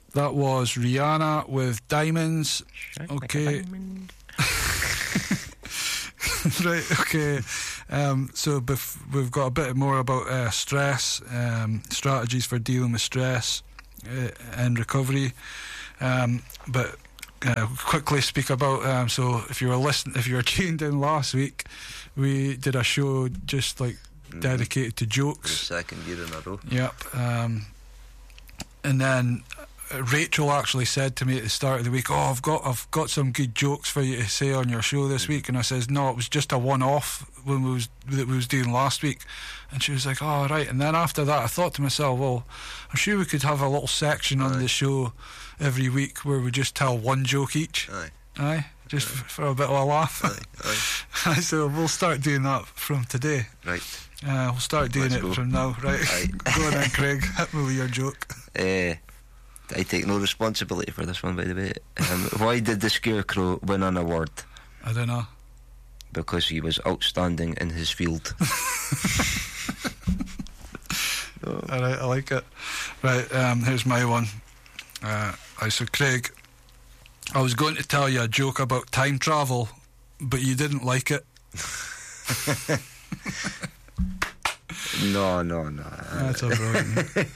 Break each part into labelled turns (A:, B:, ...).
A: That was Rihanna with Diamonds. Okay.
B: Diamond.
A: Right, okay. So we've got a bit more about stress, strategies for dealing with stress and recovery. But quickly speak about. So if you were tuned in last week, we did a show just like dedicated to jokes.
C: The second year in a row.
A: Yep. And then Rachel actually said to me at the start of the week, "Oh, I've got some good jokes for you to say on your show this week." And I says, "No, it was just a one-off that we was doing last week." And she was like, "Oh, right." And then after that, I thought to myself, "Well, I'm sure we could have a little section on the show every week where we just tell one joke each." Aye. Just for a bit of a laugh.
C: Aye.
A: So we'll start doing that from today.
C: Right.
A: We'll start doing it from now. Right. Go on then, Craig. Hit me with your joke.
C: I take no responsibility for this one, by the way. Why did the Scarecrow win an award?
A: I don't know.
C: Because he was outstanding in his field.
A: Alright, I like it. Right, here's my one. So Craig, I was going to tell you a joke about time travel, but you didn't like it.
C: No.
A: That's all right.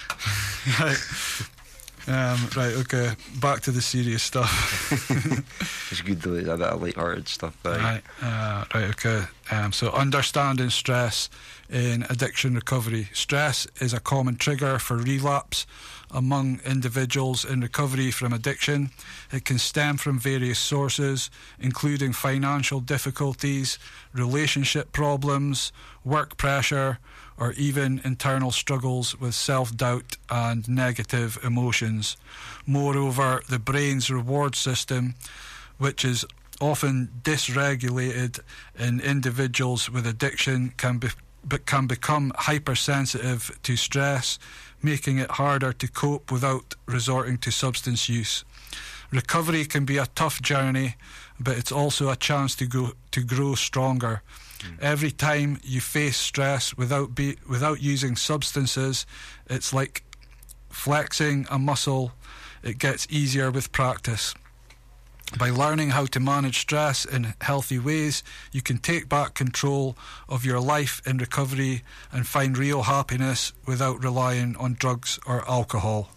A: Right, okay. Back to the serious stuff.
C: It's good though, it's a bit of light-hearted stuff.
A: Right, okay. So understanding stress in addiction recovery. Stress is a common trigger for relapse among individuals in recovery from addiction. It can stem from various sources, including financial difficulties, relationship problems, work pressure, or even internal struggles with self-doubt and negative emotions. Moreover, the brain's reward system, which is often dysregulated in individuals with addiction, can become hypersensitive to stress, making it harder to cope without resorting to substance use. Recovery can be a tough journey, but it's also a chance to grow stronger. Every time you face stress without using substances, it's like flexing a muscle. It gets easier with practice. By learning how to manage stress in healthy ways, you can take back control of your life in recovery and find real happiness without relying on drugs or alcohol.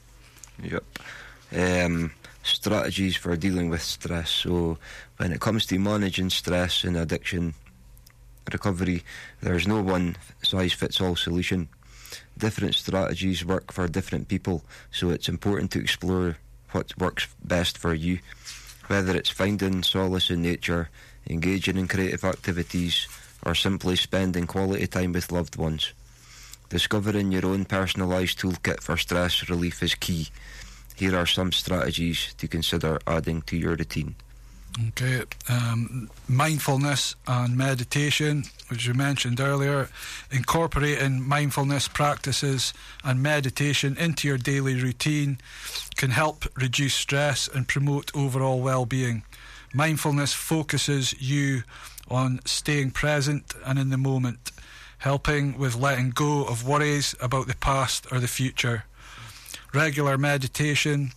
C: Yep. Strategies for dealing with stress. So when it comes to managing stress in addiction recovery, there's no one size fits all solution. Different strategies work for different people, so it's important to explore what works best for you. Whether it's finding solace in nature, engaging in creative activities, or simply spending quality time with loved ones. Discovering your own personalised toolkit for stress relief is key. Here are some strategies to consider adding to your routine.
A: Okay, mindfulness and meditation, which you mentioned earlier. Incorporating mindfulness practices and meditation into your daily routine can help reduce stress and promote overall well-being. Mindfulness focuses you on staying present and in the moment, helping with letting go of worries about the past or the future. Regular meditation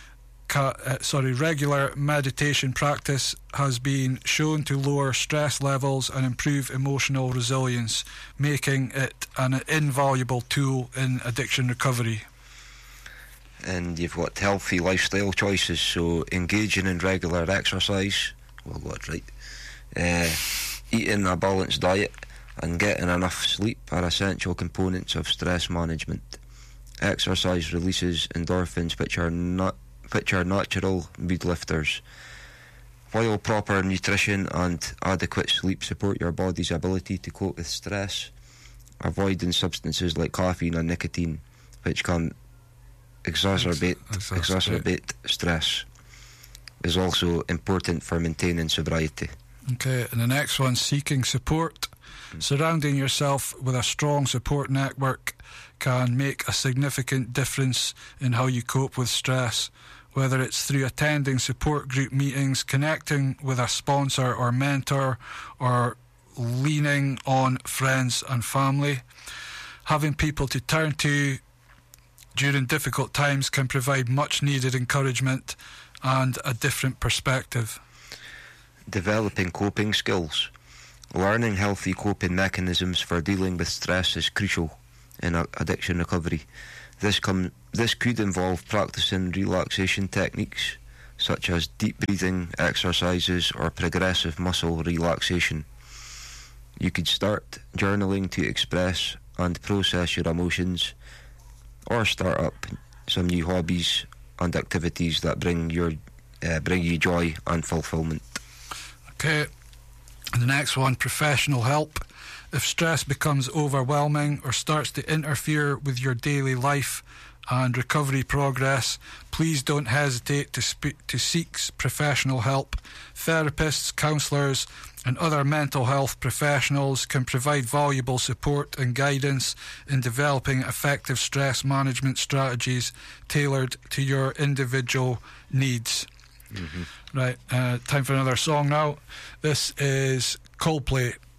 A: practice has been shown to lower stress levels and improve emotional resilience, making it an invaluable tool in addiction recovery.
C: And you've got healthy lifestyle choices, so engaging in regular exercise, eating a balanced diet and getting enough sleep are essential components of stress management. Exercise releases endorphins, which are natural mood lifters, while proper nutrition and adequate sleep support your body's ability to cope with stress. Avoiding substances like caffeine and nicotine, which can exacerbate stress, is also important for maintaining sobriety.
A: Okay, and the next one, seeking support. Surrounding yourself with a strong support network can make a significant difference in how you cope with stress, whether it's through attending support group meetings, connecting with a sponsor or mentor, or leaning on friends and family. Having people to turn to during difficult times can provide much needed encouragement and a different perspective.
C: Developing coping skills. Learning healthy coping mechanisms for dealing with stress is crucial in addiction recovery. This could involve practicing relaxation techniques such as deep breathing exercises or progressive muscle relaxation. You could start journaling to express and process your emotions, or start up some new hobbies and activities that bring you joy and fulfillment.
A: Okay, the next one, professional help. If stress becomes overwhelming or starts to interfere with your daily life and recovery progress, please don't hesitate to seek professional help. Therapists, counsellors and other mental health professionals can provide valuable support and guidance in developing effective stress management strategies tailored to your individual needs. Right, time for another song now. This is Coldplay,